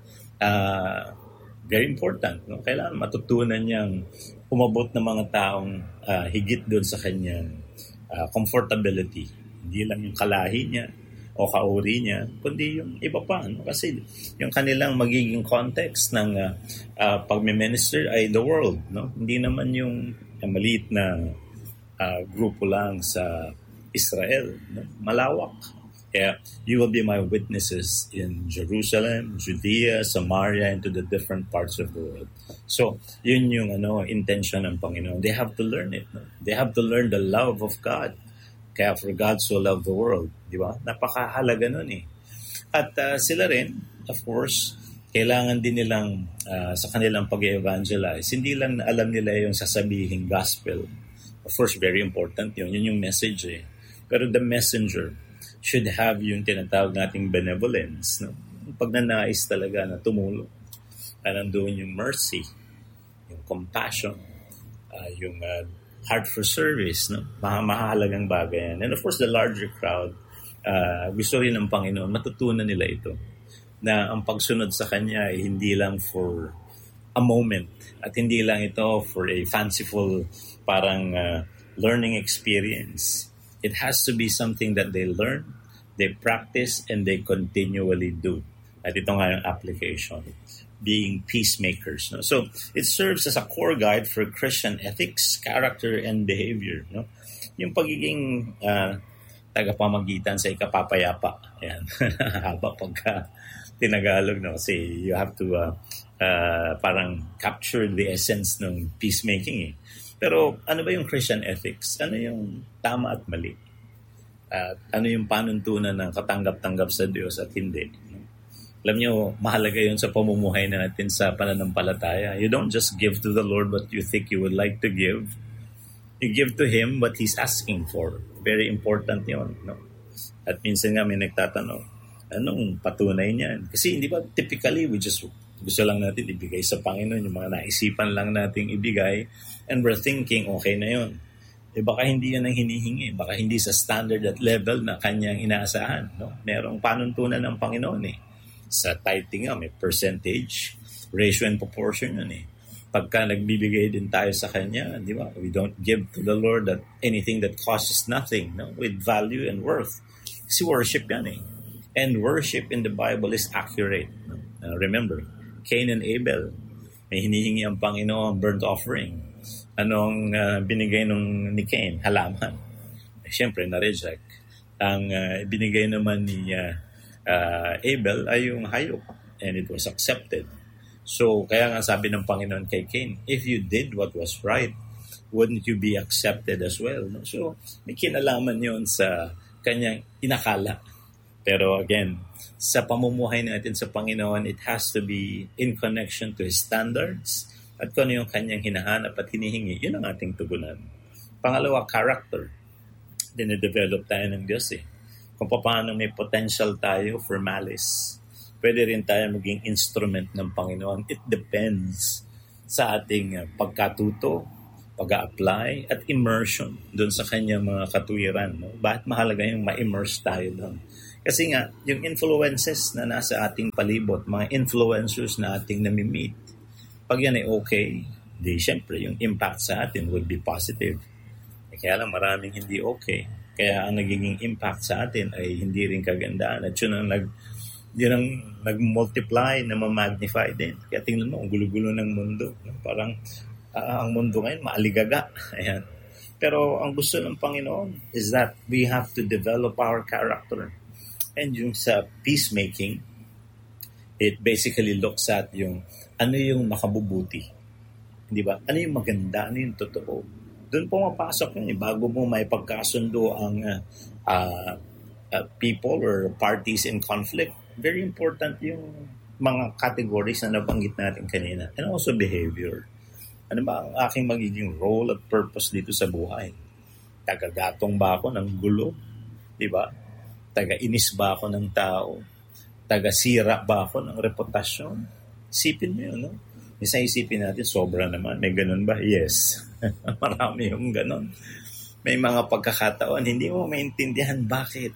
Uh, very important. No? Kailangan matutunan niyang umabot ng mga taong uh, higit doon sa kanyang uh, comfortability. Hindi lang yung kalahi niya o kauri niya, kundi yung iba pa. No? Kasi yung kanilang magiging context ng uh, uh, pag-minister ay the world. No? Hindi naman yung, yung maliit na uh, grupo lang sa Israel. No? Malawak. Yeah, you will be my witnesses in Jerusalem, Judea, Samaria, and to the different parts of the world. So, yun yung ano, intention ng Panginoon. They have to learn it. No? They have to learn the love of God. Kaya for God so loved the world. Di ba? Napakahalaga nun eh. At uh, sila rin, of course, kailangan din nilang uh, sa kanilang pag-evangelize. Hindi lang na alam nila yung sasabihin gospel. Of course, very important yun. Yun yung message eh. Pero the messenger should have yung tinatawag nating benevolence. No? Pagnanais talaga na tumulong. Na nandoon yung mercy, yung compassion, uh, yung uh, heart for service. No? Mah- mahalagang bagay yan. And of course, the larger crowd, uh, gusto rin ng Panginoon, matutunan nila ito. Na ang pagsunod sa Kanya ay hindi lang for a moment. At hindi lang ito for a fanciful parang uh, learning experience. It has to be something that they learn, they practice, and they continually do. At ito nga yung application, being peacemakers. No? So, it serves as a core guide for Christian ethics, character, and behavior. No? Yung pagiging uh, tagapamagitan sa ikapapayapa. Ayan. Haba pagka tinagalog. No? Kasi you have to uh, uh, parang capture the essence ng peacemaking eh. Pero ano ba yung Christian ethics? Ano yung tama at mali? At ano yung panuntunan ng katanggap-tanggap sa Diyos at hindi? Alam niyo, mahalaga yun sa pamumuhay natin sa pananampalataya. You don't just give to the Lord what you think you would like to give. You give to Him what He's asking for. Very important yun. No? At minsan nga may nagtatanong, anong patunay niyan? Kasi hindi ba typically we just gusto lang natin ibigay sa Panginoon yung mga naisipan lang nating ibigay and we're thinking okay na yun. Eh baka hindi yan ang hinihingi. Baka hindi sa standard at level na kanyang inaasahan. No? Merong panuntunan ng Panginoon eh. Sa tithing nga, may percentage, ratio and proportion yun eh. Pagka nagbibigay din tayo sa Kanya, di ba? We don't give to the Lord that anything that costs nothing, no? With value and worth. Kasi worship yan eh. And worship in the Bible is accurate. No? Uh, remember, Cain and Abel, may hinihingi ang Panginoon burnt offering. Anong uh, binigay nung ni Cain? Halaman. Eh, Siyempre, na-reject. Ang uh, binigay naman ni uh, uh, Abel ay yung hayop. And it was accepted. So, kaya nga sabi ng Panginoon kay Cain, if you did what was right, wouldn't you be accepted as well? No? So, may kinalaman yun sa kanyang inakala. Pero again, sa pamumuhay natin sa Panginoon, it has to be in connection to His standards at kung ano yung kanyang hinahanap at hinihingi, yun ang ating tugunan. Pangalawa, character. Dine-develop tayo ng Diyos eh. Kung paano may potential tayo for malice. Pwede rin tayo maging instrument ng Panginoon. It depends sa ating pagkatuto, pag-a-apply at immersion doon sa kanyang mga katwiran. No? Bakit mahalaga yung ma-immerse tayo doon? Kasi nga, yung influences na nasa ating palibot, mga influencers na ating nami-meet, pag yan ay okay, di syempre yung impact sa atin would be positive. E kaya lang maraming hindi okay. Kaya ang nagiging impact sa atin ay hindi rin kagandaan. At yun ang, nag, yun ang nag-multiply na ma-magnify din. Kaya tingnan mo, ang gulo-gulo ng mundo. Parang Uh, ang mundo ngayon, maaligaga. Ayan. Pero ang gusto ng Panginoon is that we have to develop our character. And yung sa peacemaking, it basically looks at yung ano yung makabubuti. Di ba? Ano yung maganda, ano yung totoo. Doon pumapasok yun. Eh. Bago mo may pagkasundo ang uh, uh, uh, people or parties in conflict, very important yung mga categories na nabanggit natin kanina. And also behavior. Ano ba ang aking magiging role at purpose dito sa buhay? Tagagatong ba ako ng gulo? Diba? Taga-inis ba ako ng tao? Taga-sira ba ako ng reputasyon? Isipin mo yun, no? Isa isipin natin, sobra naman. May ganun ba? Yes. Marami yung ganun. May mga pagkakataon, hindi mo maintindihan bakit.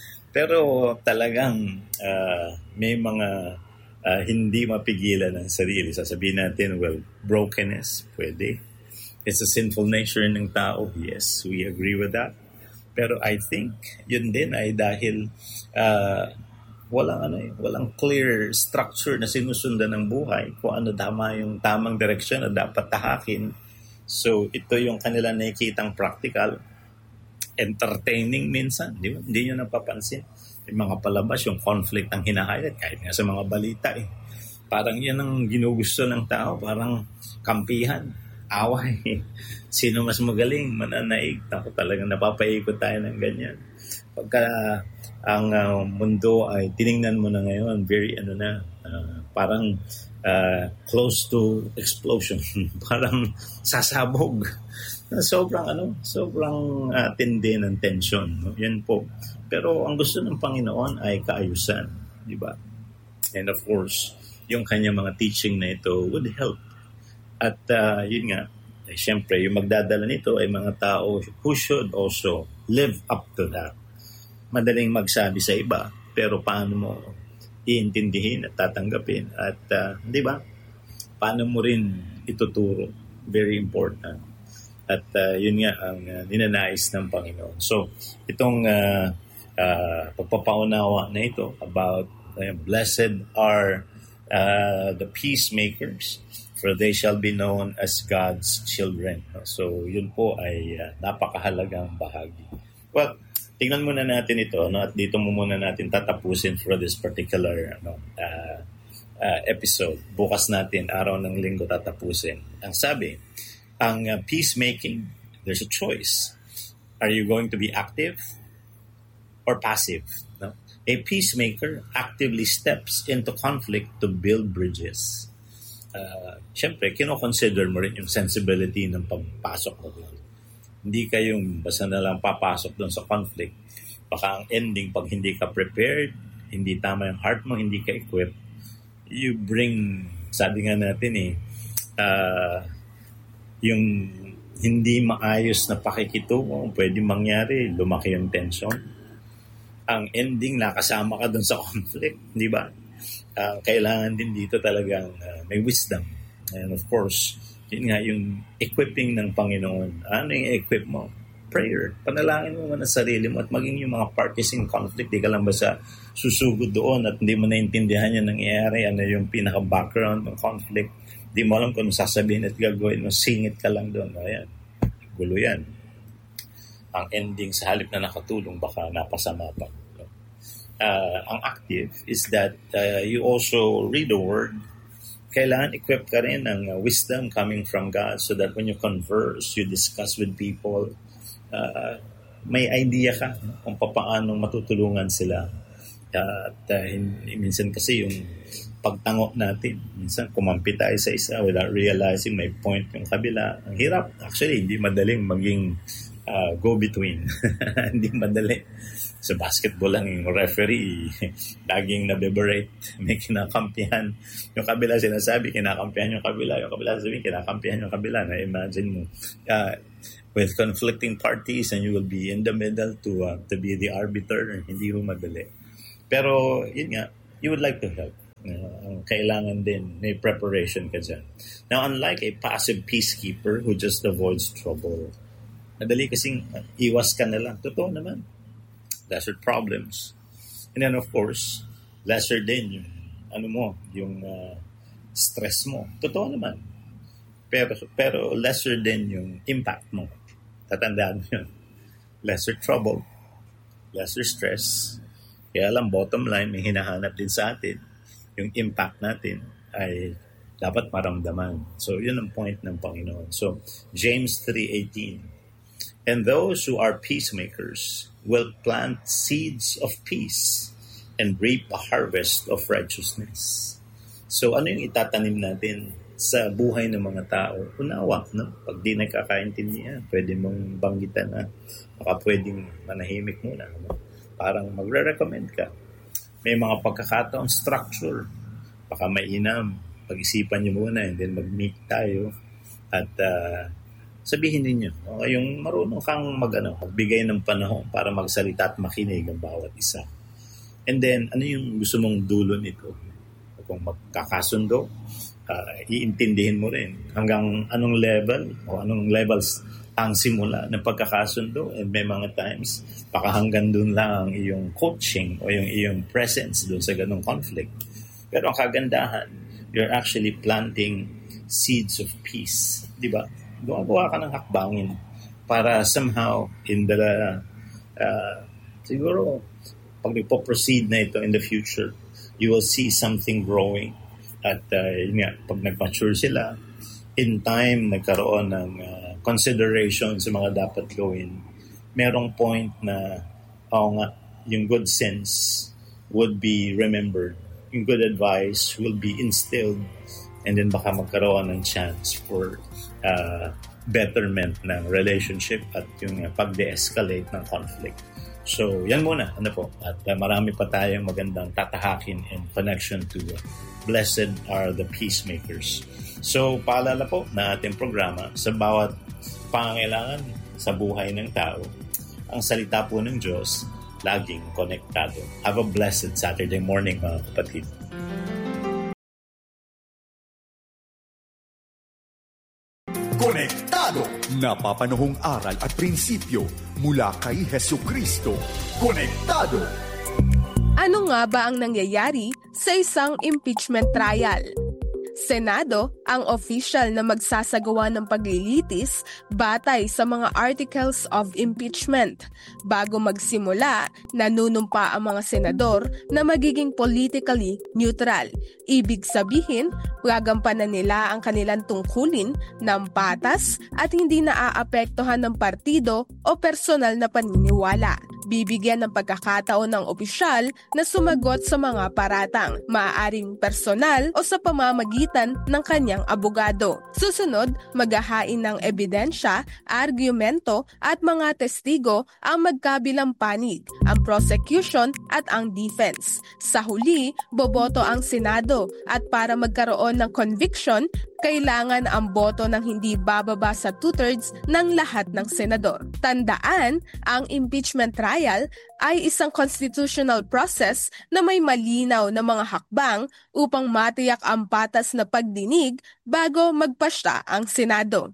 Pero talagang uh, may mga Uh, hindi mapigilan ng sarili. Sasabihin natin, well, brokenness, pwede. It's a sinful nature ng tao. Yes, we agree with that. Pero I think, yun din ay dahil uh, walang, ano, eh, walang clear structure na sinusundan ng buhay kung ano tama yung tamang direksyon na dapat tahakin. So, ito yung kanila nakikitang practical, entertaining minsan. Di ba? Hindi nyo napapansin. Yung mga palabas, yung conflict ang hinahighlight, kahit nga sa mga balita eh. Parang yan ang ginugusto ng tao, parang kampihan, away. Sino mas magaling, mananaig. Ako talagang napapaikot tayo ng ganyan. Pagka ang uh, mundo ay tiningnan mo na ngayon, very ano na, uh, parang uh, close to explosion. Parang sasabog. Sobrang ano, sobrang uh, tindi ng tension. No? Yan po. Pero ang gusto ng Panginoon ay kaayusan, di ba? And of course, yung kanyang mga teaching na ito would help. At uh, yun nga, eh, syempre, yung magdadala nito ay mga tao who should also live up to that. Madaling magsabi sa iba, pero paano mo iintindihin at tatanggapin? At uh, di ba, paano mo rin ituturo? Very important. At uh, yun nga ang uh, ninanais ng Panginoon. So, itong uh, uh, pagpapaunawa na ito about uh, blessed are uh, the peacemakers, for they shall be known as God's children. So, yun po ay uh, napakahalagang bahagi. Well, tingnan muna natin ito, no? At dito mo muna natin tatapusin for this particular ano, uh, uh, episode. Bukas natin, araw ng linggo tatapusin. Ang sabi, ang uh, peacemaking, there's a choice. Are you going to be active or passive? No? A peacemaker actively steps into conflict to build bridges. Uh, Siyempre, kino-consider mo rin yung sensibility ng pagpasok mo doon. Hindi kayong basta na lang papasok doon sa conflict. Baka ang ending, pag hindi ka prepared, hindi tama yung heart mo, hindi ka equipped, you bring, sabi nga natin eh, uh, yung hindi maayos na pakikitungo, pwede mangyari, lumaki yung tension. Ang ending, nakasama ka dun sa conflict, di ba? Uh, kailangan din dito talagang uh, may wisdom. And of course, yun nga yung equipping ng Panginoon. Ano yung equip mo? Prayer. Panalangin mo muna sarili mo at maging yung mga parties in conflict. Di ka lang basta susugod doon at hindi mo naintindihan yung nangyayari. Ano yung pinaka-background ng conflict. Di mo alam kung sasabihin at gagawin mo, singit ka lang doon. Ayan, gulo yan. Ang ending sa halip na nakatulong, baka napasama pa. Uh, ang active is that uh, you also read the Word. Kailangan equip ka rin ng uh, wisdom coming from God so that when you converse, you discuss with people, uh, may idea ka kung paano matutulungan sila. Uh, at uh, minsan kasi yung pagtango natin. Minsan, kumampi tayo sa isa without realizing may point yung kabila. Ang hirap. Actually, hindi madaling maging uh, go-between. Hindi madali. Sa basketball lang, yung referee, laging nabeberate, may kinakampihan. Yung kabila sinasabi, kinakampihan yung kabila. Yung kabila sasabihin, kinakampihan yung kabila. Na imagine mo, uh, with conflicting parties and you will be in the middle to uh, to be the arbiter, hindi mo madali. Pero, yun nga, you would like to help. Uh, kailangan din, may preparation ka dyan. Now, unlike a passive peacekeeper who just avoids trouble, madali kasing uh, iwas ka na lang. Totoo naman. Lesser problems. And then of course, lesser din yung ano mo, yung uh, stress mo. Totoo naman. Pero pero lesser din yung impact mo. Tatandaan mo yun. Lesser trouble, lesser stress. Kaya lang bottom line, may hinahanap din sa atin. Yung impact natin ay dapat maramdaman. So yun ang point ng Panginoon. So James three eighteen. And those who are peacemakers will plant seeds of peace and reap a harvest of righteousness. So ano yung itatanim natin sa buhay ng mga tao? Unawa, no? Pag di nagkakaintindihan, pwede mong banggitan na baka pwedeng manahimik muna. No? Parang magre-recommend ka. May mga pagkakataon structure. Baka mainam. Pag-isipan nyo muna and then mag-meet tayo at uh, sabihin ninyo, okay, yung marunong kang mag, ano, magbigay ng panahon para magsalita at makinig ang bawat isa. And then, ano yung gusto mong dulo nito? Kung magkakasundo, uh, iintindihin mo rin hanggang anong level o anong levels ang simula ng pagkakasundo. And may mga times, baka hanggang dun lang ang iyong coaching o yung iyong presence dun sa ganong conflict. Pero ang kagandahan, you're actually planting seeds of peace. Di ba? Gumagawa ka ng hakbangin para somehow in the uh, siguro pag nagpo-proceed na ito in the future, you will see something growing at uh, yun nga, pag nag-mature sila in time, nagkaroon ng uh, consideration sa mga dapat gawin, merong point na oh, nga, yung good sense would be remembered, yung good advice will be instilled, and then baka magkaroon ng chance for Uh, betterment ng relationship at yung uh, pag-de-escalate ng conflict. So, yan muna. Ano po? At uh, marami pa tayong magandang tatahakin in connection to uh, blessed are the peacemakers. So, paalala po na ating programa sa bawat pangangailangan sa buhay ng tao, ang salita po ng Diyos laging konektado. Have a blessed Saturday morning, mga kapatid. Konektado! Napapanahong aral at prinsipyo mula kay Hesukristo. Konektado! Ano nga ba ang nangyayari sa isang impeachment trial? Senado ang official na magsasagawa ng paglilitis batay sa mga articles of impeachment. Bago magsimula, nanunumpa ang mga senador na magiging politically neutral. Ibig sabihin, gagampanan nila ang kanilang tungkulin ng patas at hindi naaapektuhan ng partido o personal na paniniwala. Bibigyan ng pagkakataon ng opisyal na sumagot sa mga paratang, maaaring personal o sa pamamagitan ng kanyang abogado. Susunod, maghahain ng ebidensya, argumento at mga testigo ang magkabilang panig, ang prosecution at ang defense. Sa huli, boboto ang Senado at para magkaroon ng conviction, kailangan ang boto ng hindi bababa sa two-thirds ng lahat ng senador. Tandaan, ang impeachment trial ay isang constitutional process na may malinaw na mga hakbang upang matiyak ang patas na pagdinig bago magpasya ang Senado.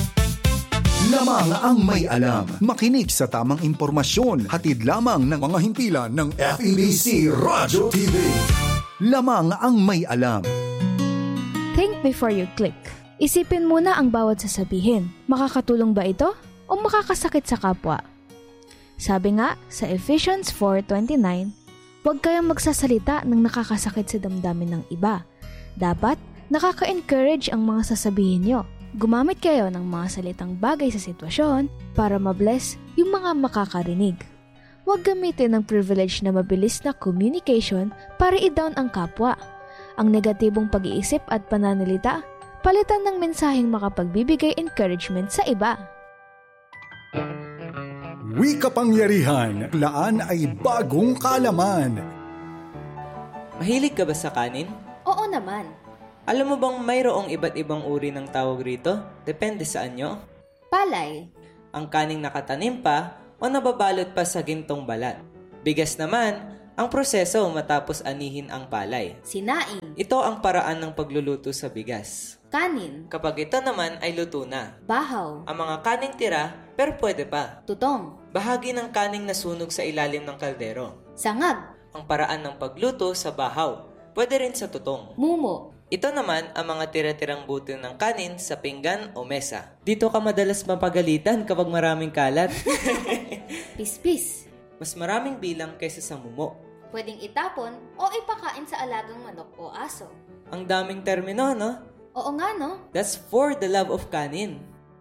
Lamang ang may alam. Makinig sa tamang impormasyon. Hatid lamang ng mga himpilan ng F E B C Radyo T V. Lamang ang may alam. Think before you click. Isipin muna ang bawat sasabihin. Makakatulong ba ito o makakasakit sa kapwa? Sabi nga sa Ephesians four twenty-nine, huwag kayong magsasalita ng nakakasakit sa damdamin ng iba. Dapat nakaka-encourage ang mga sasabihin nyo. Gumamit kayo ng mga salitang bagay sa sitwasyon para mabless yung mga makakarinig. Huwag gamitin ng privilege na mabilis na communication para i-down ang kapwa. Ang negatibong pag-iisip at pananalita, palitan ng mensaheng makapagbibigay encouragement sa iba. Wi kapangyarihan, laan ay bagong kalaman. Mahilig ka ba sa kanin? Oo naman. Alam mo bang mayroong iba't ibang uri ng tawag rito? Depende sa anyo. Palay. Ang kaning nakatanim pa o nababalot pa sa gintong balat. Bigas naman, ang proseso matapos anihin ang palay. Sinaing. Ito ang paraan ng pagluluto sa bigas. Kanin. Kapag ito naman ay luto na. Bahaw. Ang mga kaning tira, pero pwede pa. Tutong. Bahagi ng kaning nasunog sa ilalim ng kaldero. Sangag. Ang paraan ng pagluto sa bahaw. Pwede rin sa tutong. Mumo. Ito naman ang mga tira-tirang butil ng kanin sa pinggan o mesa. Dito ka madalas mapagalitan kapag maraming kalat. Pispis. Mas maraming bilang kaysa sa mumo. Pwedeng itapon o ipakain sa alagang manok o aso. Ang daming termino, no? Oo nga, no? That's for the love of kanin.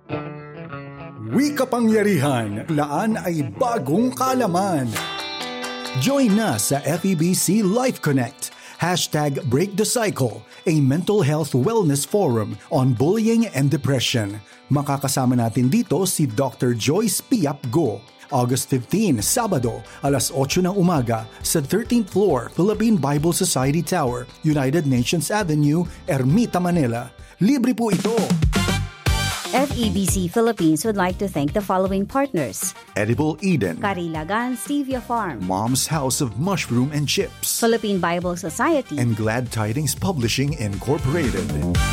Wi kapangyarihan, laan ay bagong kalaman. Join na sa F E B C Life Connect. Hashtag Break the Cycle, a mental health wellness forum on bullying and depression. Makakasama natin dito si Doctor Joyce Piap Go. August fifteenth, Sabado, alas otso ng umaga sa thirteenth floor, Philippine Bible Society Tower, United Nations Avenue, Ermita, Manila. Libre po ito. F E B C Philippines would like to thank the following partners: Edible Eden, Carilagan Stevia Farm, Mom's House of Mushroom and Chips, Philippine Bible Society, and Glad Tidings Publishing Incorporated.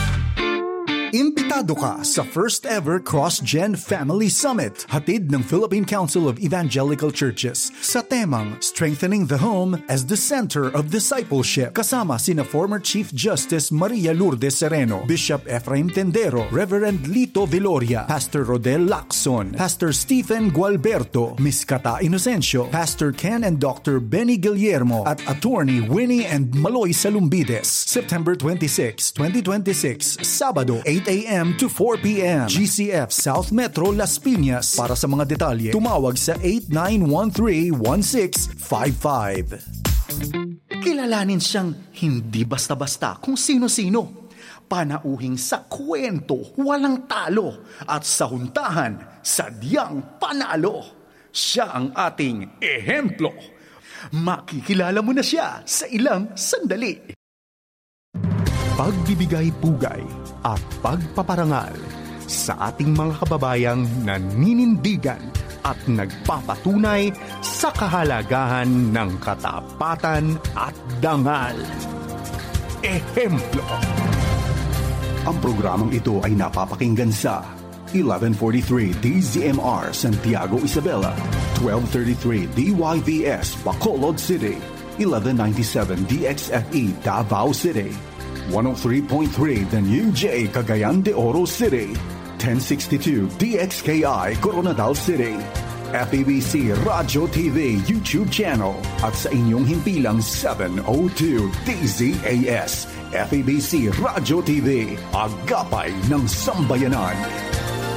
Imbitado ka sa first ever Cross-Gen Family Summit, hatid ng Philippine Council of Evangelical Churches sa temang Strengthening the Home as the Center of Discipleship. Kasama sina former Chief Justice Maria Lourdes Sereno, Bishop Efraim Tendero, Reverend Lito Viloria, Pastor Rodel Lacson, Pastor Stephen Gualberto, Miss Kata Inocencio, Pastor Ken and Doctor Benny Guillermo, at Attorney Winnie and Maloy Salumbides. September twenty-sixth, twenty twenty-six, Sabado, eight a.m. to four p.m. G C F South Metro, Las Piñas. Para sa mga detalye, tumawag sa eight nine one three one six five five. Kilalanin siyang hindi basta-basta kung sino-sino. Panauhing sa kwento, walang talo. At sa huntahan, sadyang panalo. Siya ang ating ehemplo. Makikilala mo na siya sa ilang sandali. Pagbibigay pugay at pagpaparangal sa ating mga kababayang naninindigan at nagpapatunay sa kahalagahan ng katapatan at dangal. Ehemplo. Ang programang ito ay napapakinggan sa eleven forty-three D Z M R Santiago Isabela, twelve thirty-three D Y V S Bacolod City, eleven ninety-seven D X F E Davao City, one oh three point three The New J Cagayan de Oro City, ten sixty-two D X K I Coronadal City, F E B C Radio T V YouTube channel at sa inyong himpilang seven oh two D Z A S F E B C Radio T V, agapay ng sambayanan.